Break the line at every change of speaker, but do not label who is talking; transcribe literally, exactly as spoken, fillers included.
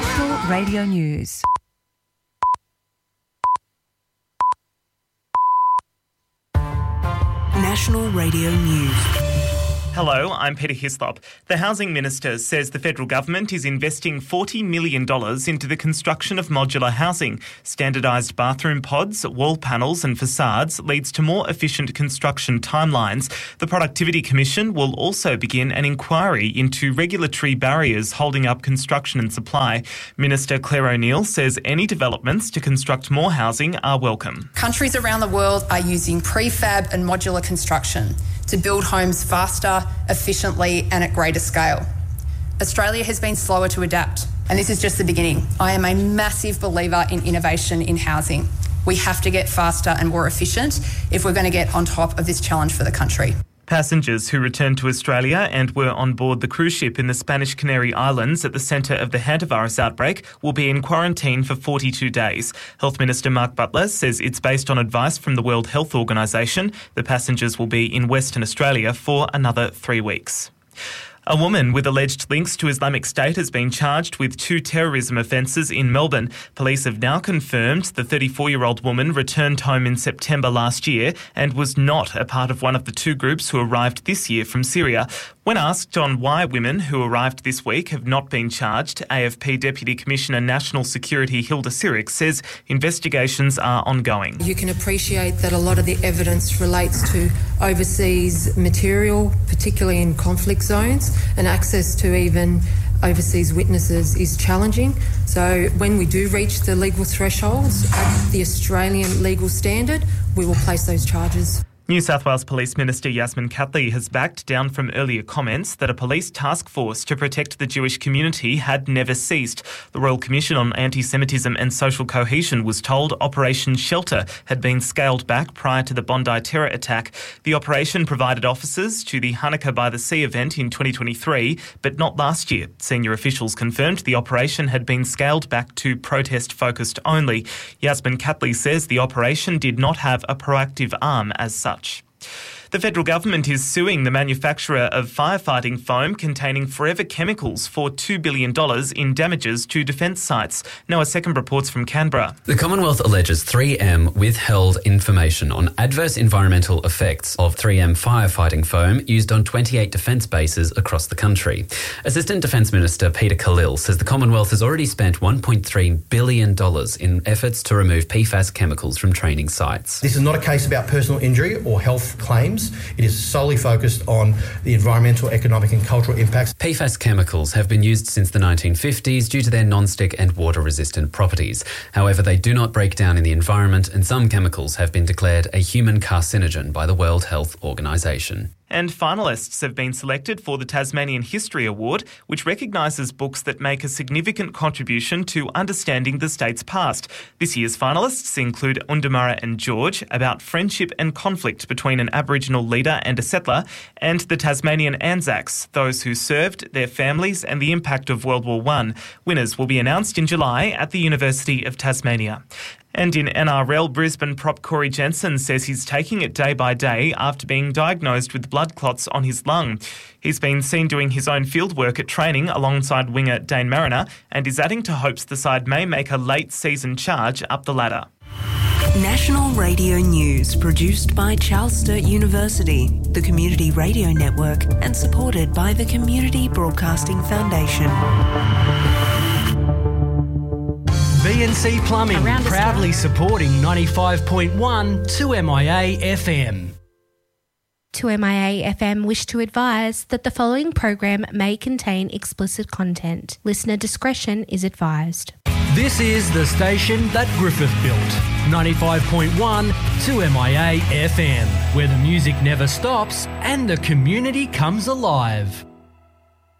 National Radio News.
National Radio News.
Hello, I'm Peter Hislop. The Housing Minister says the federal government is investing forty million dollars into the construction of modular housing. Standardised bathroom pods, wall panels and facades leads to more efficient construction timelines. The Productivity Commission will also begin an inquiry into regulatory barriers holding up construction and supply. Minister Claire O'Neil says any developments to construct more housing are welcome.
Countries around the world are using prefab and modular construction to build homes faster, efficiently and at greater scale. Australia has been slower to adapt, and this is just the beginning. I am a massive believer in innovation in housing. We have to get faster and more efficient if we're going to get on top of this challenge for the country.
Passengers who returned to Australia and were on board the cruise ship in the Spanish Canary Islands at the centre of the hantavirus outbreak will be in quarantine for forty-two days. Health Minister Mark Butler says it's based on advice from the World Health Organisation. The passengers will be in Western Australia for another three weeks. A woman with alleged links to Islamic State has been charged with two terrorism offences in Melbourne. Police have now confirmed the thirty-four-year-old woman returned home in September last year and was not a part of one of the two groups who arrived this year from Syria. When asked on why women who arrived this week have not been charged, A F P Deputy Commissioner National Security Hilda Siric says investigations are ongoing.
You can appreciate that a lot of the evidence relates to overseas material, particularly in conflict zones, and access to even overseas witnesses is challenging. So when we do reach the legal thresholds at the Australian legal standard, we will place those charges.
New South Wales Police Minister Yasmin Catley has backed down from earlier comments that a police task force to protect the Jewish community had never ceased. The Royal Commission on Anti-Semitism and Social Cohesion was told Operation Shelter had been scaled back prior to the Bondi terror attack. The operation provided officers to the Hanukkah by the Sea event in twenty twenty-three, but not last year. Senior officials confirmed the operation had been scaled back to protest-focused only. Yasmin Catley says the operation did not have a proactive arm as such. The federal government is suing the manufacturer of firefighting foam containing forever chemicals for two billion dollars in damages to defence sites. Noah Second reports from Canberra.
The Commonwealth alleges three M withheld information on adverse environmental effects of three M firefighting foam used on twenty-eight defence bases across the country. Assistant Defence Minister Peter Khalil says the Commonwealth has already spent one point three billion dollars in efforts to remove P FAS chemicals from training sites.
This is not a case about personal injury or health claims. It is solely focused on the environmental, economic and cultural impacts.
P FAS chemicals have been used since the nineteen fifties due to their non-stick and water-resistant properties. However, they do not break down in the environment, and some chemicals have been declared a human carcinogen by the World Health Organisation.
And finalists have been selected for the Tasmanian History Award, which recognises books that make a significant contribution to understanding the state's past. This year's finalists include Undamurra and George, about friendship and conflict between an Aboriginal leader and a settler, and the Tasmanian Anzacs, those who served, their families and the impact of World War One. Winners will be announced in July at the University of Tasmania. And in N R L, Brisbane prop Corey Jensen says he's taking it day by day after being diagnosed with blood clots on his lung. He's been seen doing his own field work at training alongside winger Dane Mariner and is adding to hopes the side may make a late season charge up the ladder.
National Radio News, produced by Charles Sturt University, the Community Radio Network, and supported by the Community Broadcasting Foundation.
B and C Plumbing, proudly supporting ninety-five point one two M I A F M.
two M I A F M wish to advise that the following program may contain explicit content. Listener discretion is advised.
This is the station that Griffith built. ninety-five point one two M I A F M, where the music never stops and the community comes alive.